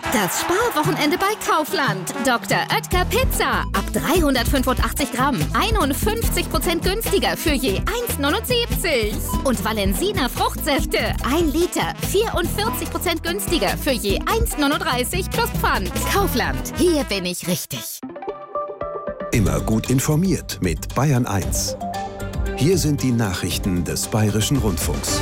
Das Sparwochenende bei Kaufland. Dr. Oetker Pizza. Ab 385 Gramm. 51% günstiger für je 1,79. Und Valensina Fruchtsäfte. 1 Liter. 44% günstiger für je 1,39 plus Pfand. Kaufland. Hier bin ich richtig. Immer gut informiert mit Bayern 1. Hier sind die Nachrichten des Bayerischen Rundfunks.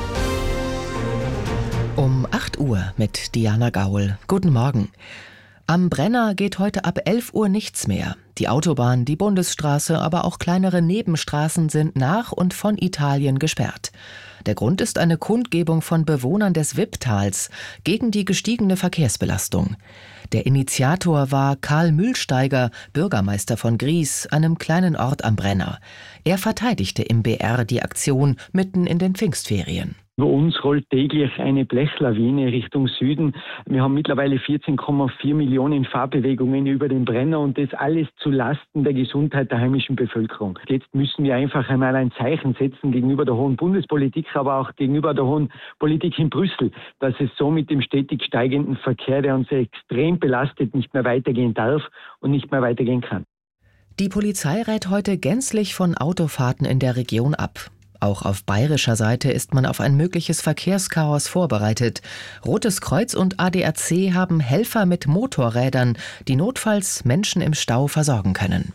Um 8 Uhr mit Diana Gaul. Guten Morgen. Am Brenner geht heute ab 11 Uhr nichts mehr. Die Autobahn, die Bundesstraße, aber auch kleinere Nebenstraßen sind nach und von Italien gesperrt. Der Grund ist eine Kundgebung von Bewohnern des Wipptals gegen die gestiegene Verkehrsbelastung. Der Initiator war Karl Mühlsteiger, Bürgermeister von Gries, einem kleinen Ort am Brenner. Er verteidigte im BR die Aktion mitten in den Pfingstferien. Bei uns rollt täglich eine Blechlawine Richtung Süden. Wir haben mittlerweile 14,4 Millionen Fahrbewegungen über den Brenner und das alles zu Lasten der Gesundheit der heimischen Bevölkerung. Jetzt müssen wir einfach einmal ein Zeichen setzen gegenüber der hohen Bundespolitik, aber auch gegenüber der hohen Politik in Brüssel, dass es so mit dem stetig steigenden Verkehr, der uns extrem belastet, nicht mehr weitergehen darf und nicht mehr weitergehen kann. Die Polizei rät heute gänzlich von Autofahrten in der Region ab. Auch auf bayerischer Seite ist man auf ein mögliches Verkehrschaos vorbereitet. Rotes Kreuz und ADAC haben Helfer mit Motorrädern, die notfalls Menschen im Stau versorgen können.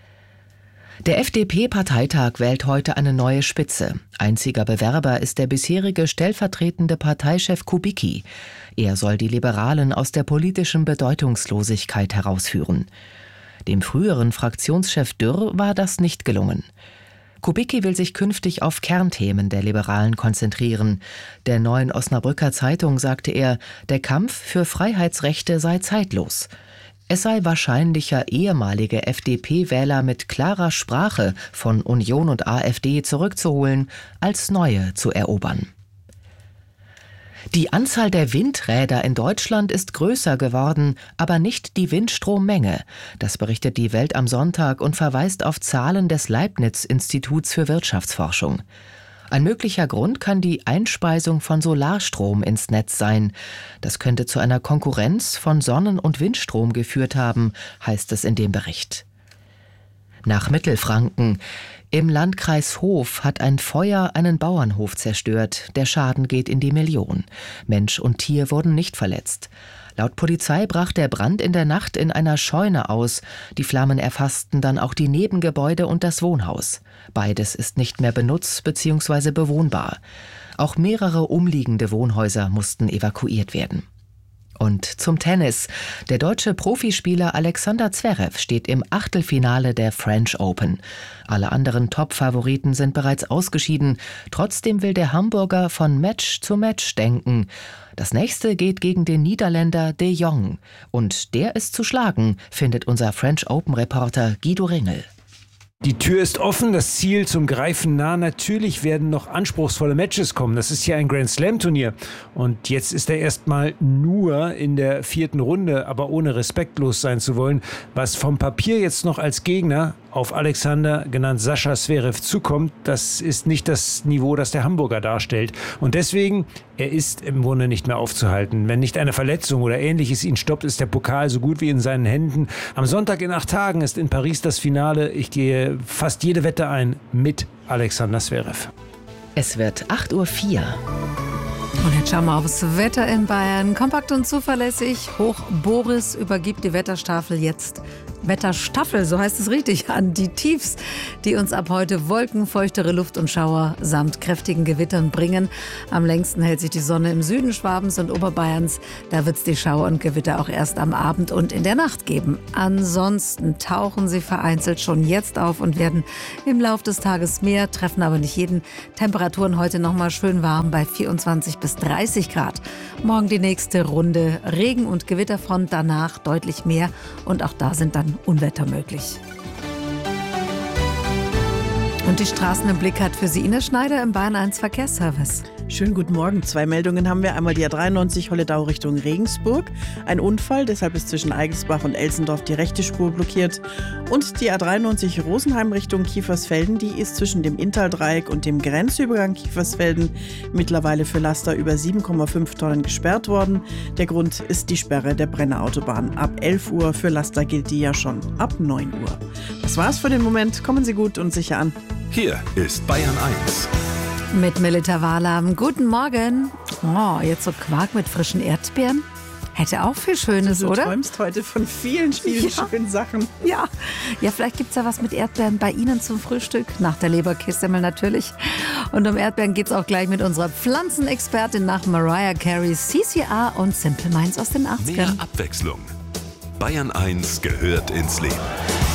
Der FDP-Parteitag wählt heute eine neue Spitze. Einziger Bewerber ist der bisherige stellvertretende Parteichef Kubicki. Er soll die Liberalen aus der politischen Bedeutungslosigkeit herausführen. Dem früheren Fraktionschef Dürr war das nicht gelungen. Kubicki will sich künftig auf Kernthemen der Liberalen konzentrieren. Der Neuen Osnabrücker Zeitung sagte er, der Kampf für Freiheitsrechte sei zeitlos. Es sei wahrscheinlicher, ehemalige FDP-Wähler mit klarer Sprache von Union und AfD zurückzuholen, als neue zu erobern. Die Anzahl der Windräder in Deutschland ist größer geworden, aber nicht die Windstrommenge. Das berichtet die Welt am Sonntag und verweist auf Zahlen des Leibniz-Instituts für Wirtschaftsforschung. Ein möglicher Grund kann die Einspeisung von Solarstrom ins Netz sein. Das könnte zu einer Konkurrenz von Sonnen- und Windstrom geführt haben, heißt es in dem Bericht. Nach Mittelfranken. Im Landkreis Hof hat ein Feuer einen Bauernhof zerstört. Der Schaden geht in die Million. Mensch und Tier wurden nicht verletzt. Laut Polizei brach der Brand in der Nacht in einer Scheune aus. Die Flammen erfassten dann auch die Nebengebäude und das Wohnhaus. Beides ist nicht mehr benutzt bzw. bewohnbar. Auch mehrere umliegende Wohnhäuser mussten evakuiert werden. Und zum Tennis. Der deutsche Profispieler Alexander Zverev steht im Achtelfinale der French Open. Alle anderen Top-Favoriten sind bereits ausgeschieden. Trotzdem will der Hamburger von Match zu Match denken. Das nächste geht gegen den Niederländer De Jong. Und der ist zu schlagen, findet unser French Open-Reporter Guido Ringel. Die Tür ist offen, das Ziel zum Greifen nah. Natürlich werden noch anspruchsvolle Matches kommen. Das ist ja ein Grand-Slam-Turnier. Und jetzt ist er erstmal nur in der 4. Runde, aber ohne respektlos sein zu wollen. Was vom Papier jetzt noch als Gegner auf Alexander, genannt Sascha Zverev, zukommt, das ist nicht das Niveau, das der Hamburger darstellt. Und deswegen, er ist im Grunde nicht mehr aufzuhalten. Wenn nicht eine Verletzung oder Ähnliches ihn stoppt, ist der Pokal so gut wie in seinen Händen. Am Sonntag in 8 Tagen ist in Paris das Finale. Ich gehe fast jede Wette ein mit Alexander Zverev. Es wird 8:04 Uhr. Und jetzt schauen wir aufs Wetter in Bayern. Kompakt und zuverlässig. Hoch Boris übergibt die Wetterstaffel jetzt. Wetterstaffel, so heißt es richtig, an die Tiefs, die uns ab heute Wolken, feuchtere Luft und Schauer samt kräftigen Gewittern bringen. Am längsten hält sich die Sonne im Süden Schwabens und Oberbayerns. Da wird es die Schauer und Gewitter auch erst am Abend und in der Nacht geben. Ansonsten tauchen sie vereinzelt schon jetzt auf und werden im Laufe des Tages mehr, treffen aber nicht jeden. Temperaturen heute nochmal schön warm bei 24 bis 30 Grad. Morgen die nächste Runde Regen- und Gewitterfront, danach deutlich mehr und auch da sind dann Unwetter möglich. Und die Straßen im Blick hat für Sie Ines Schneider im Bayern 1 Verkehrsservice. Schönen guten Morgen. 2 Meldungen haben wir. Einmal die A93 Holledau Richtung Regensburg. Ein Unfall, deshalb ist zwischen Eigelsbach und Elsendorf die rechte Spur blockiert. Und die A93 Rosenheim Richtung Kiefersfelden, die ist zwischen dem Inntal-Dreieck und dem Grenzübergang Kiefersfelden mittlerweile für Laster über 7,5 Tonnen gesperrt worden. Der Grund ist die Sperre der Brennerautobahn. Ab 11 Uhr, für Laster gilt die ja schon ab 9 Uhr. Das war's für den Moment. Kommen Sie gut und sicher an. Hier ist Bayern 1. Mit Melita Wahlam. Guten Morgen. Oh, jetzt so Quark mit frischen Erdbeeren. Hätte auch viel Schönes, du oder? Du träumst heute von vielen schönen Sachen. Ja, vielleicht gibt es ja was mit Erdbeeren bei Ihnen zum Frühstück. Nach der Leberkässemmel natürlich. Und um Erdbeeren geht es auch gleich mit unserer Pflanzenexpertin nach Mariah Carey, CCR und Simple Minds aus den 80ern. Mehr Abwechslung. Bayern 1 gehört ins Leben.